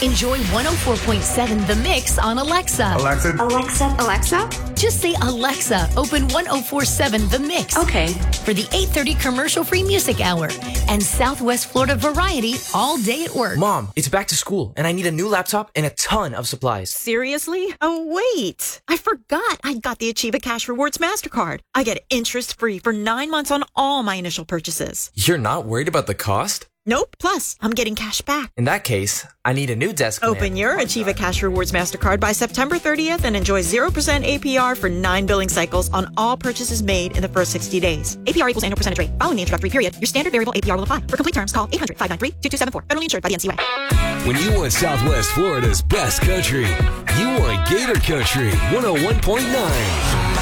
Enjoy 104.7 The Mix on Alexa. Alexa? Just say, Alexa, open 104.7 The Mix. Okay. For the 8:30 commercial-free music hour and Southwest Florida variety all day at work. Mom, it's back to school, and I need a new laptop and a ton of supplies. Seriously? Oh, wait. I forgot I got the Achieva Cash Rewards MasterCard. I get interest-free for 9 months on all my initial purchases. You're not worried about the cost? Nope. Plus, I'm getting cash back. In that case, I need a new desk lamp. Open your Achieva Cash Rewards MasterCard by September 30th and enjoy 0% APR for 9 billing cycles on all purchases made in the first 60 days. APR equals annual percentage rate. Following the introductory period, your standard variable APR will apply. For complete terms, call 800-593-2274. Federally insured by the NCUA. When you want Southwest Florida's best country, you want Gator Country 101.9.